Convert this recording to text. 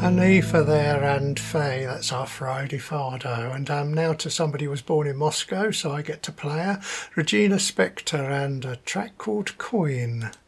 Anifa there and Faye, that's our Friday Fardo. And now to somebody who was born in Moscow, so I get to play her. Regina Spektor and a track called Coin.